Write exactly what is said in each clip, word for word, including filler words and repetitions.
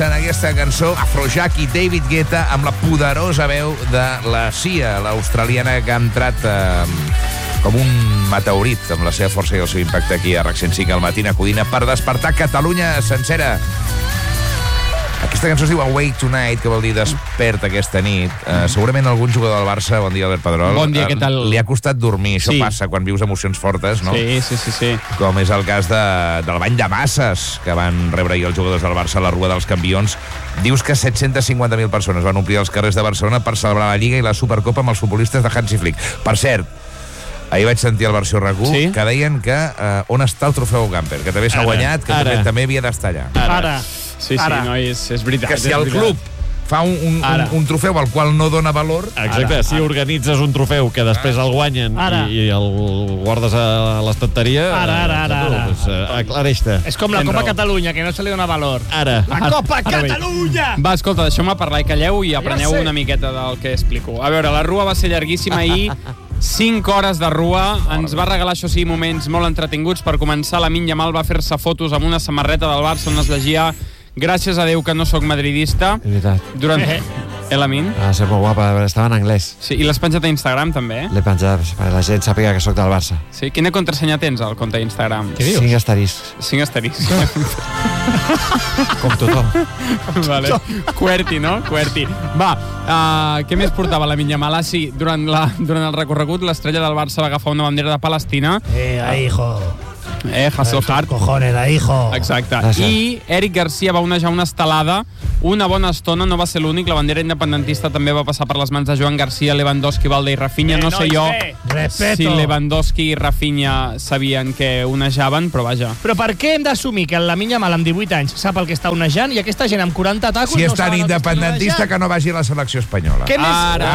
en aquesta cançó Afrojack i David Guetta amb la poderosa veu de la Sia, l'australiana que ha entrat eh, com un meteorit amb la seva força i el seu impacte aquí a RAC cent cinc al matí, acudint per despertar Catalunya sencera. Aquesta cançó es diu Awake Tonight, que vol dir despert aquesta nit. Uh, segurament algun jugador del Barça, bon dia Albert Pedrol, bon dia, què tal? Li ha costat dormir, això sí. passa quan vius emocions fortes, no? Sí, sí, sí, sí. Com és el cas de, del bany de masses que van rebre ahir els jugadors del Barça a la Rua dels Campions. Dius que set-cents cinquanta mil persones van omplir els carrers de Barcelona per celebrar la Lliga i la Supercopa amb els futbolistes de Hansi Flick. Per cert, ahir vaig sentir el versió RAC u, sí? que deien que uh, on està el trofeu Gamper, que també s'ha guanyat, que també, també havia d'estar allà. Ara. Ara. Sí, sí, Ara. no, és, és veritat. Que si el club fa un, un, un, un trofeu al qual no dona valor... Exacte, ara, si ara. organitzes un trofeu que després el guanyen ara. i, i el guardes a l'estanteria... Ara, ara, ara. ara. Pues, uh, aclareix-te. És com la Copa Catalunya, que no se li dona valor. Ara. La Copa ara, Catalunya! Va, escolta, deixeu-me parlar i calleu i apreneu una miqueta del que explico. A veure, la Rua va ser llarguíssima ahir, cinc hores de Rua, ens va regalar, això sí, moments molt entretinguts. Per començar, la Lamine Yamal va fer-se fotos amb una samarreta del Barça on es llegia gràcies a Déu que no sóc madridista. És veritat. Durant... Eh, Lamine? Ah, ser molt guapa, estava en anglès. Sí, i l'has penjat a Instagram, també, eh? L'he penjat perquè la gent sàpiga que sóc del Barça. Sí, quina contrasenya tens al compte d'Instagram? Què dius? Cinc asteriscs. Cinc asteriscs. Com tothom. Vale. Cuerti, no? Cuerti. Va, uh, què més portava la Lamine Yamal? Ah, sí, durant, la, durant el recorregut, l'estrella del Barça va agafar una bandera de Palestina. Eh, ahí, hijo. Eh, Hasselhart. Cojones, ahí, hijo. Exacte. I Eric Garcia va onejar una estelada una bona estona, no va ser l'únic. La bandera independentista també va passar per les mans de Joan Garcia, Lewandowski, Valde i Rafinha. No sé jo si Lewandowski i Rafinha sabien que onejaven, però vaja. Però per què hem d'assumir que la Lamine Yamal amb divuit anys sap el que està onejant i aquesta gent amb quaranta tacos si no és tan independentista que no vagi a la selecció espanyola? Què més? Ara.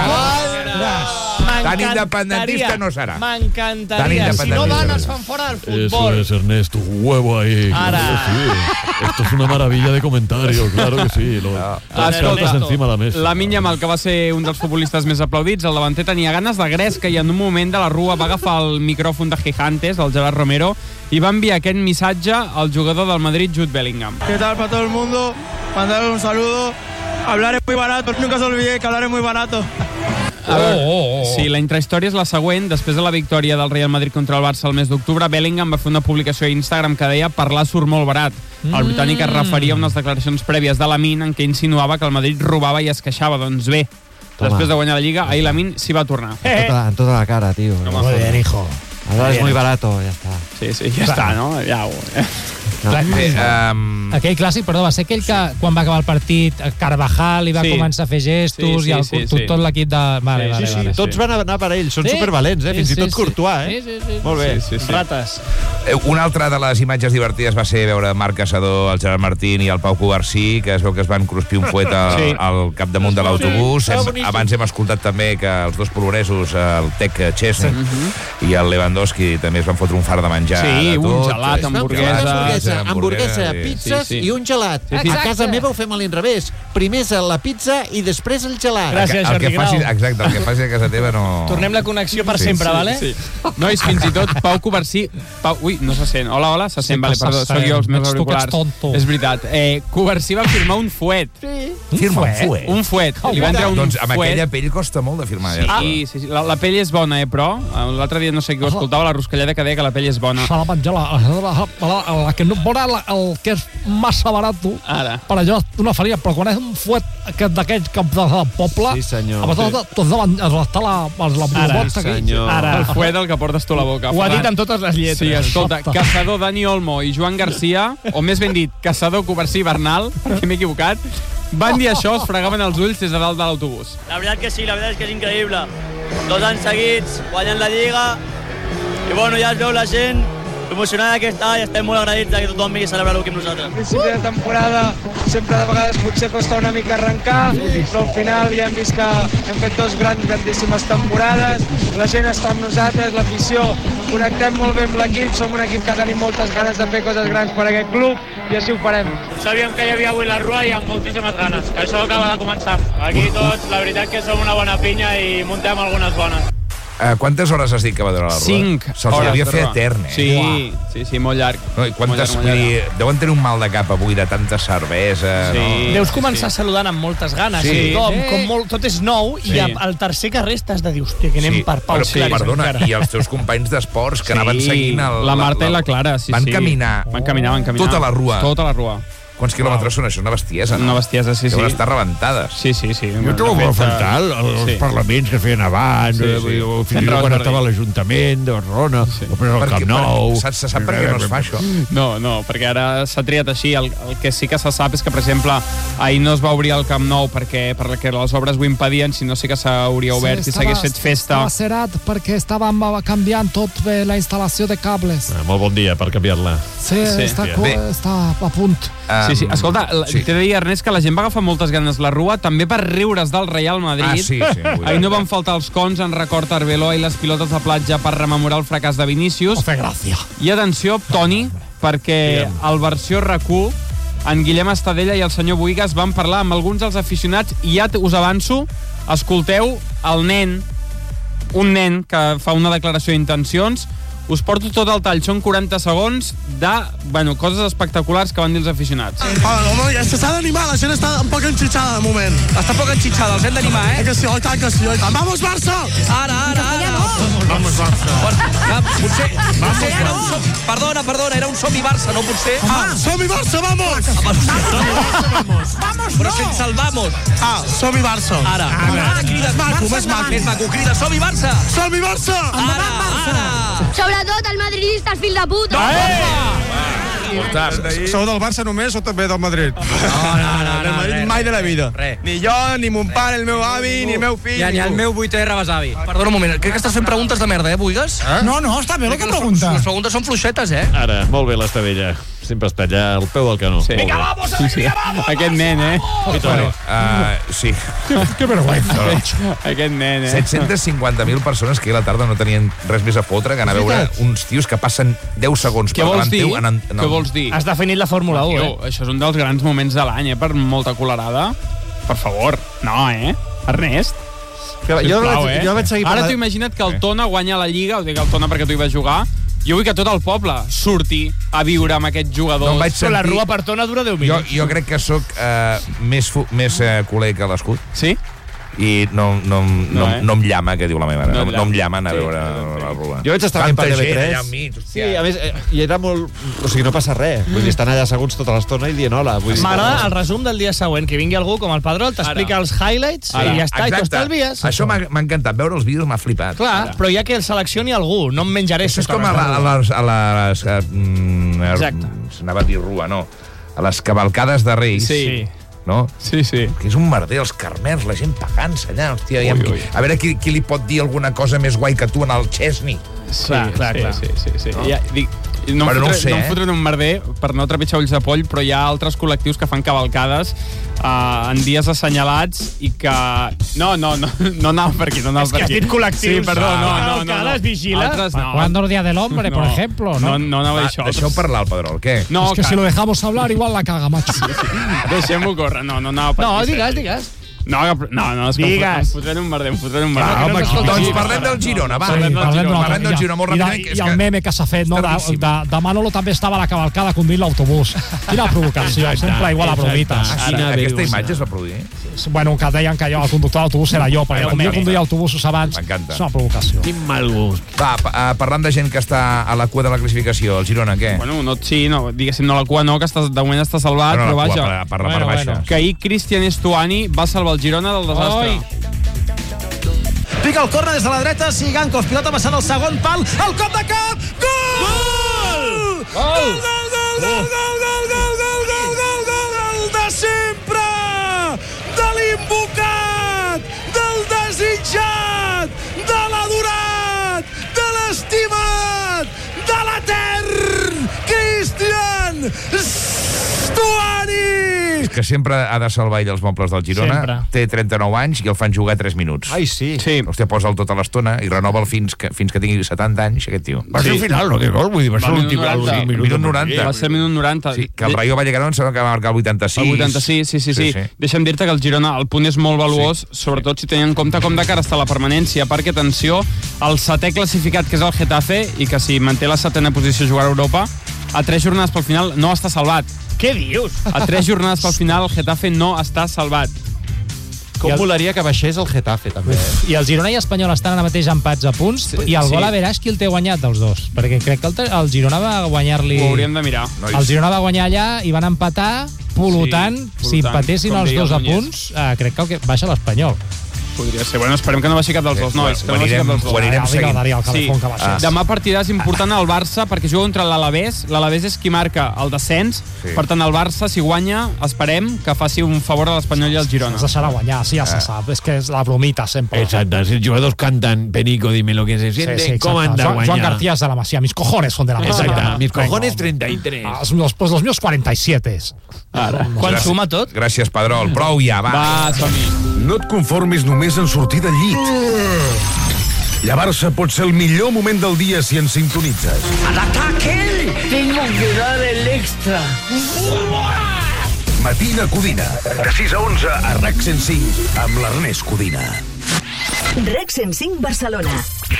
Tan independentista no serà. M'encantaria. Si no van, es fan fora del futbol. Eso es, Ernesto, huevo ahí. Ara. Claro sí. Esto es una maravilla de comentario, claro que sí. Lo, no. Escolta, encima la mesa. Lamine Yamal, que va ser un dels futbolistes més aplaudits, el davanter tenia ganes de gresca i en un moment de la Rua va agafar el micròfon de Gigantes, el Gerard Romero, i va enviar aquest missatge al jugador del Madrid, Jude Bellingham. ¿Qué tal para todo el mundo? Mandarle un saludo. Hablar es muy barato, nunca se olvide que hablar es muy barato. A veure, oh, oh, oh. Sí, la intrahistòria és la següent. Després de la victòria del Real Madrid contra el Barça el mes d'octubre, Bellingham va fer una publicació a Instagram que deia parlar surt molt barat. El britànic es referia a unes declaracions prèvies de Lamine en què insinuava que el Madrid robava i es queixava. Doncs bé, Toma. Després de guanyar la Lliga, ahir Lamine s'hi va tornar. En tota, en tota la cara, tío. No, muy bien, hijo. Ahora es muy barato, ya está. Sí, sí, ja està, no? Ja ho... No. Bé, um... aquell clàssic, perdó, va ser aquell que quan va acabar el partit Carvajal i va sí. començar a fer gestos sí, sí, i el, sí, tot, sí. tot l'equip de... Vale, sí, vale, sí, vale, sí. Tots van anar per ells, són sí. supervalents, eh? Fins sí, i tot sí, Courtois, eh? Sí, sí, sí. Molt bé. Sí, sí, sí. Rates. Una altra de les imatges divertides va ser veure Marc Caçador, el Gerard Martín i el Pau Covarsí, que es veu que es van cruspir un fuet al, sí. al capdamunt de l'autobús. Sí, hem, abans hem escoltat també que els dos polonesos, el Tec Chesney uh -huh. i el Lewandowski, també es van fotre un far de menjar. Sí, de tot. un gelat, hamburguesa. Hamburguesa, hamburguesa, pizzas sí, sí. i un gelat. Sí, sí. A casa meva ho fem a l'inrevés. Primer és la pizza i després el gelat. Gràcies, el que, Jordi el que facis, Grau. Exacte, el que faci a casa teva no... Tornem la connexió per sí, sempre, sí, vale? Sí. Nois, fins i tot Pau Covarsí... Pau... Ui, no se sent. Hola, hola, se sent. Sí, vale, perdó, soc jo els meus auriculars. És veritat. Eh, Covarsí va firmar un fuet. Sí. Firma un fuet? Un fuet. Li va entrar un doncs amb fuet. aquella pell costa molt de firmar. Sí, ah. sí, sí. La, la pell és bona, eh, però l'altre dia no sé qui ho escoltava, la roscallada que deia que la pell és bona. S'ha de menjar la, la, la, la que no vora la, el que és massa barat, ara. Per allò una faria, però quan és un fuet d'aquells que del poble, sí, senyor. a vegades sí. tots deuen estar la, la ara, senyor. Ara. El fuet el que portes tu a la boca. Ho ha dit amb totes les lletres. Sí, escolta, Caçador, Dani Olmo i Joan Garcia, o més ben dit, Caçador, Covarsí i Bernal, perquè m'he equivocat, van dir això, es fregaven els ulls des de dalt de l'autobús. La veritat que sí, la veritat és que és increïble. Dos anys seguits, guanyant la Lliga, i bueno, ja es veu la gent emocionada que està i estem molt agraïts que tothom vingui a celebrar-ho aquí amb nosaltres. Al principi de temporada sempre de vegades potser costa una mica arrencar, però al final ja hem vist que hem fet dos grans, grandíssimes temporades, la gent està amb nosaltres, l'afició, connectem molt bé amb l'equip, som un equip que tenim moltes ganes de fer coses grans per aquest club i així ho farem. Sabíem que hi havia avui la Rua i amb moltíssimes ganes, que això acaba de començar. Aquí tots, la veritat que som una bona pinya i muntem algunes bones. Uh, quantes hores has dit que va durar la rua? Cinc Se'ls havia fet etern, eh? Sí, Uah. sí, sí, molt llarg. No, i quantes, molt llarg, molt llarg. Deuen tenir un mal de cap avui de tanta cervesa. Sí. No? Deus començar sí. saludant amb moltes ganes. Sí. Com, com molt, tot és nou sí. i al tercer carrer estàs de dir, hòstia, que anem sí. per Pau sí. Claris. Perdona, i els teus companys d'esports que sí. anaven seguint... El, la Marta la, la, i la Clara, sí, van sí. Caminar, van caminar, van caminar. Tota la rua. Tota la rua. Quants quilòmetres són? Això és una bestiesa, no? Una bestiesa, sí, sí. Deuen estar rebentades. Sí, sí, sí. Jo trobo a faltar els sí. parlaments que feien abans, sí, sí. o fins i tot quan estava a l'Ajuntament de Barcelona, sí. o al Camp Nou... Se sap per què no es fa això? No, no, perquè ara s'ha triat així. El, el que sí que se sap és que, per exemple, ahir no es va obrir el Camp Nou perquè, perquè les obres ho impedien, sinó sí que s'hauria obert sí, i s'hagués fet festa. Estava cerat perquè estàvem canviant tot bé la instal·lació de cables. Ah, molt bon dia per canviar-la. Sí, sí. Està, està a punt. Um, sí, sí. Escolta, sí. t'he de dir, Ernest, que la gent va agafar moltes ganes la rua, també per riure's del Real Madrid. Ah, sí, sí. Ahir no van faltar els cons, en record Arbeloa i les pilotes de platja per rememorar el fracàs de Vinícius. Oh, fe gràcia. I atenció, Toni, perquè al versió R Q, en Guillem Estadella i el senyor Boigas van parlar amb alguns dels aficionats i ja us avanço, escolteu el nen, un nen que fa una declaració d'intencions. Us porto tot el tall, són quaranta segons de, bueno, coses espectaculars que van dir els aficionats. Ah, home, ja s'ha d'animar, la gent està un poc enxitxada de moment. Està poc enxitxada, els hem d'animar, eh? Eh que sí, oi tant que sí, oi tant. Vamos, Barça! Ara, ara, ara! Vamos, Barça! Ja, potser, potser era un som... Perdona, perdona, era un som-hi Barça, no potser? Ah, som-hi Barça, vamos! Vamos! Vamos, però sense el vamos. Ah, som-hi Barça. Ara, ara crida. Més maco, més maco. Més maco, crida, som-hi Barça! Som-hi Barça! Ara, ara! Sobretot el madridista, el fill de puta. Sou del Barça només o també del Madrid? No, no, no, no, no mai de la vida. Res. Ni jo, ni mon pare, el meu avi, ni el meu fill. Ja, ni el meu vuitè rebesavi. Perdona un moment, crec que estàs fent preguntes de merda, eh, Boigas? Eh? No, no, està bé el que pregunta. Les preguntes són fluixetes, eh? Ara, molt bé l'Estadella. Sempre està allà al peu del canó. Sí. Vinga, vamos, sí, sí. Aquest nen, eh? Bueno, uh, sí. Que vergüenza. Aquest nen, eh? set-cents cinquanta mil persones que ahir a la tarda no tenien res més a fotre que anar a veure uns tios que passen deu segons per davant teu. En, en, Què vols dir? Has definit la Fórmula u, eh? Això és un dels grans moments de l'any, eh? Per molta colerada. Per favor. No, eh? Ernest? Jo, jo, Sisplau, vaig, eh? jo vaig seguir... Ara t'ho imagina't que el Tona guanya la Lliga, ho dic el Tona perquè tu hi vas jugar. Jo vull que tot el poble surti a viure amb aquests jugadors. No vaig sentir... La rua per Tona dura deu minuts. Jo, jo crec que sóc uh, més, fu... més uh, culer que l'escut. Sí? I no, no, no, no, eh? no em llama, que diu la meva mare. No, no em llama a veure sí. la rua. Jo vaig estar fent per T V tres. Mig, sí, a més, eh, i era molt... O sigui, no passa res. Vull dir, estan allà segons tota l'estona i dient hola. M'agrada el resum del dia següent, que vingui algú com el Pedrol, t'explica els highlights Ara. i ja està, Exacte. i tu estalvies. Això m'ha encantat, veure els vídeos m'ha flipat. Clar, Ara. però ja que el seleccioni algú, no em menjaré. Això és com a, la, a les... A les a, mm, Exacte. S'anava a dir rua, no. A les cavalcades de Reis. Sí. No? Sí, sí. Que és un merder, els carmers, la gent pagant-se allà. Hòstia, ui, ui. A veure qui, qui li pot dir alguna cosa més guai que tu en el Chesney. Sí, clar, clar, sí, clar. Sí, sí, sí. No? Ja, dic, no, em fotré, no, sé, no em fotré un merder per no trepitjar ulls de poll, però hi ha altres col·lectius que fan cavalcades uh, en dies assenyalats i que... No, no, no, no anava per aquí, no anava per aquí. És que has dit col·lectius. Sí, perdó, no, no, no. Cavalcades, vigila. Altres no. Cuando el Día del Hombre, no, por ejemplo, ¿no? No, no anava a això. Deixeu parlar el Pedrol, què? No, es que, que si lo dejamos hablar, igual la caga, macho. Deixem-ho córrer, no, no anava per no, aquí. No, digues, digues. No, no, no, és que em fotré un merder, em fotré un merder. Ah, home, no doncs parlem del Girona, va. Sí, parlem, parlem, parlem del Girona molt ràpidament. I, i el meme que s'ha fet, no? De, de, de Manolo també estava a la cavalcada conduint l'autobús. Quina provocació, exacte, sempre igual a bromites. Ara, aquesta imatge es va produir? Bueno, que deien que jo, el conductor d'autobús era jo, perquè com jo conduïa autobusos abans, és una provocació. Quin mal gust. Va, parlant de gent que està a la cua de la classificació, el Girona, què? Bueno, no, sí, no, diguéssim, no la cua no, que està, de moment està salvat, bueno, però vaja. Per, per, per, per baixa. Que ahir Cristian Estuani va salvar el Girona del desastre. Oi. Pica el córner des de la dreta, Sigankov, pilota passant al segon pal, el cop de cap, gol! Gol! Gol, gol, gol, gol, gol, gol, gol, gol, gol, gol, gol, gol, de sempre! De l'invocat, del desitjat, de l'adorat, de l'estimat, de l'etern, Cristian Tuani! Que sempre ha de salvar ell els mobles del Girona. Sempre. Té trenta-nou anys i el fan jugar tres minuts. Ai, sí. Sí. Hòstia, posa'l tota l'estona i renova'l fins que, fins que tingui setanta anys, aquest tio. Va ser al final, no? Que gol, vull dir, va ser Va, l'últim minut noranta. l'últim Minut noranta. Va ser minut noranta. Sí, que el Rayo Vallecano em sembla que va marcar el vuitanta-sis. El vuitanta-sis, sí, sí, sí. sí, sí. Deixa'm dir-te que el Girona, el punt és molt valuós, sí, sobretot si tenen en compte com de cara està la permanència, perquè, atenció, el setè classificat, que és el Getafe, i que si manté la setena posició a jugar a Europa, a tres jornades pel final no està salvat. Què dius? A tres jornades pel final el Getafe no està salvat. Com el... volaria que baixés el Getafe, també. Eh? I el Girona i Espanyol estan ara mateix empats a punts, sí, i el gol sí. a veràs qui el té guanyat dels dos, perquè crec que el, el Girona va guanyar-li... Ho hauríem de mirar. El Girona va guanyar allà i van empatar, pol·lutant, sí, si empatessin els dos a punts, eh, crec que el que baixa l'Espanyol. Podria ser. Bueno, esperem que no baixi cap dels dos nois. Que no baixi cap dels dos. Ho anirem seguint. Sí. Ah. Demà partidàs important al Barça perquè juga contra l'Alavés. L'Alavés és qui marca el descens. Sí. Per tant, el Barça, si guanya, esperem que faci un favor a l'Espanyol i al Girona. Es deixarà guanyar, sí, ja se sap. És que és la bromita, sempre. Exacte. Si els jugadors canten Perico, dime lo que se siente, sí, sí, com han de guanyar? Joan García de la Masía. Mis cojones son de la Masía. Exacte. Mis cojones treinta y tres. Ah, los, pues los míos cuarenta y siete. Ara. Quan suma tot? Gràcies, Pedrol. Prou ja, va. Va, som-hi. No et conformis només en sortir del llit. Llevar-se pot ser el millor moment del dia si ens sintonitzes. ¡Al ataque! Tengo que dar el extra. Matina Codina, de sis a onze a RAC cent cinc, amb l'Ernest Codina. RAC cent cinc Barcelona.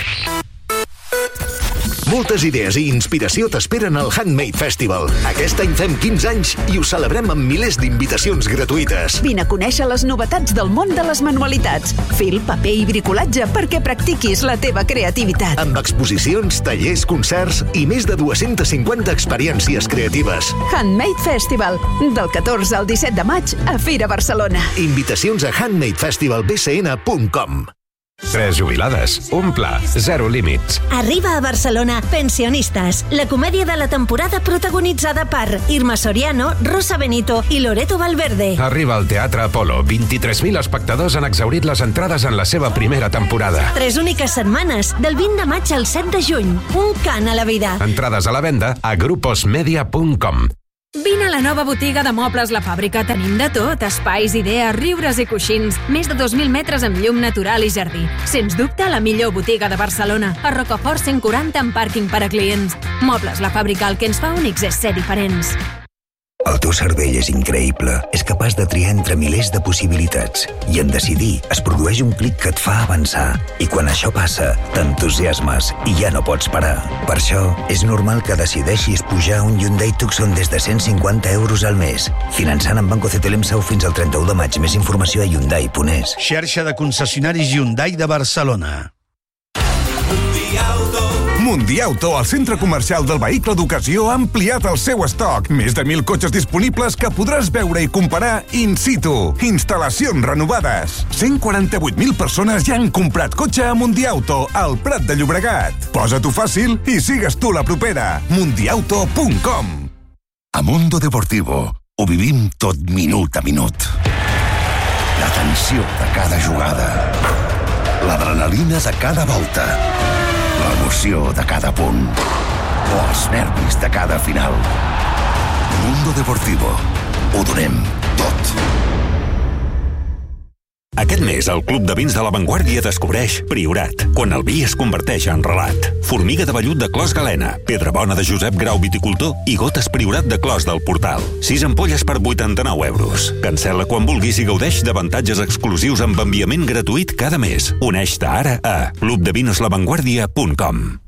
Moltes idees i inspiració t'esperen al Handmade Festival. Aquest any fem quinze anys i ho celebrem amb milers d'invitacions gratuïtes. Vine a conèixer les novetats del món de les manualitats. Fil, paper i bricolatge perquè practiquis la teva creativitat. Amb exposicions, tallers, concerts i més de dues-centes cinquanta experiències creatives. Handmade Festival, del catorze al disset de maig a Fira Barcelona. Invitacions a handmade festival b c n punt com. Tres jubilades, un pla, zero límits. Arriba a Barcelona Pensionistes, la comèdia de la temporada protagonitzada per Irma Soriano, Rosa Benito i Loreto Valverde. Arriba al Teatre Apolo. vint-i-tres mil espectadors han exhaurit les entrades en la seva primera temporada. Tres úniques setmanes, del vint de maig al set de juny. Un cant a la vida. Entrades a la venda a gruposmedia punt com. Vine a la nova botiga de Mobles La Fàbrica. Tenim de tot, espais, idees, riures i coixins. Més de dos mil metres amb llum natural i jardí. Sens dubte, la millor botiga de Barcelona. A Rocafort cent quaranta amb pàrquing per a clients. Mobles La Fàbrica, el que ens fa únics és ser diferents. El teu cervell és increïble. És capaç de triar entre milers de possibilitats. I en decidir es produeix un clic que et fa avançar. I quan això passa, t'entusiasmes i ja no pots parar. Per això, és normal que decideixis pujar un Hyundai Tucson des de cent cinquanta euros al mes. Finançant amb Banco C T L M S A U fins al trenta-u de maig. Més informació a hyundai punt es. Xarxa de concessionaris Hyundai de Barcelona. Mundiauto, el centre comercial del vehicle d'ocasió, ha ampliat el seu estoc. Més de mil cotxes disponibles que podràs veure i comparar in situ. Instal·lacions renovades. cent quaranta-vuit mil persones ja han comprat cotxe a Mundiauto, al Prat de Llobregat. Posa-t'ho fàcil i sigues tu la propera. mundiauto punt com. A Mundo Deportivo ho vivim tot minut a minut. La tensió de cada jugada. L'adrenalina de cada volta. L'emoció de cada punt. O els nervis de cada final. Mundo Deportivo. Ho donem tot. Aquest mes, el Club de Vins de La Vanguardia descobreix Priorat, quan el vi es converteix en relat. Formiga de vellut de Clos Galena, Pedra Bona de Josep Grau Viticultor i gotes Priorat de Clos del Portal. Sis ampolles per vuitanta-nou euros. Cancel·la quan vulguis i gaudeix d'avantatges exclusius amb enviament gratuït cada mes. Uneix-te ara a club de vinos la vanguardia punt com.